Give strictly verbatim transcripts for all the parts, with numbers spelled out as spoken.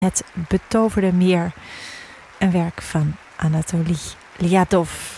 Het betoverde meer, een werk van Anatoly Lyadov.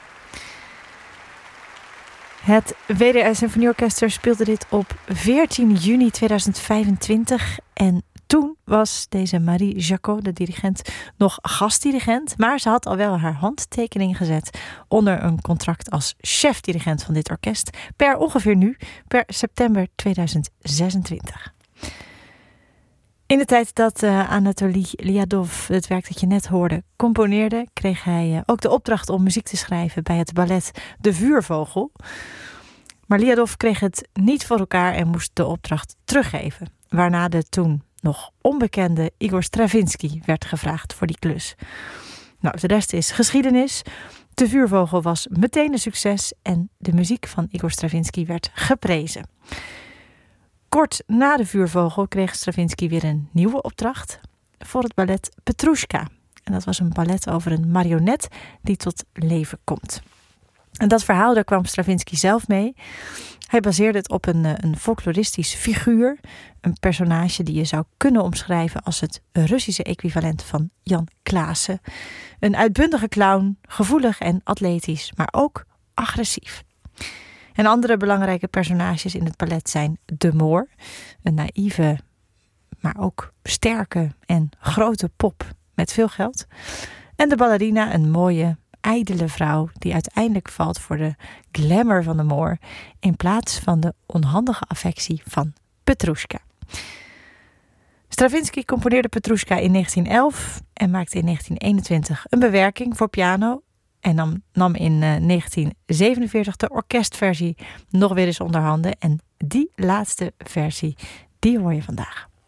Het W D R Symfonieorkest speelde dit op veertien juni tweeduizend vijfentwintig en toen was deze Marie Jacot, de dirigent, nog gastdirigent, maar ze had al wel haar handtekening gezet onder een contract als chefdirigent van dit orkest per ongeveer nu, per september tweeduizend zesentwintig. In de tijd dat uh, Anatoly Lyadov, het werk dat je net hoorde, componeerde, kreeg hij uh, ook de opdracht om muziek te schrijven bij het ballet De Vuurvogel. Maar Lyadov kreeg het niet voor elkaar en moest de opdracht teruggeven, waarna de toen nog onbekende Igor Stravinsky werd gevraagd voor die klus. Nou, de rest is geschiedenis. De Vuurvogel was meteen een succes en de muziek van Igor Stravinsky werd geprezen. Kort na De Vuurvogel kreeg Stravinsky weer een nieuwe opdracht voor het ballet Petrushka. En dat was een ballet over een marionet die tot leven komt. En dat verhaal, daar kwam Stravinsky zelf mee. Hij baseerde het op een, een folkloristisch figuur. Een personage die je zou kunnen omschrijven als het Russische equivalent van Jan Klaassen. Een uitbundige clown, gevoelig en atletisch, maar ook agressief. En andere belangrijke personages in het ballet zijn de Moor, een naïeve, maar ook sterke en grote pop met veel geld. En de ballerina, een mooie, ijdele vrouw die uiteindelijk valt voor de glamour van de Moor in plaats van de onhandige affectie van Petrushka. Stravinsky componeerde Petrushka in negentien elf en maakte in negentien eenentwintig een bewerking voor piano en nam, nam in uh, negentien zevenenveertig de orkestversie nog weer eens onder handen. En die laatste versie, die hoor je vandaag.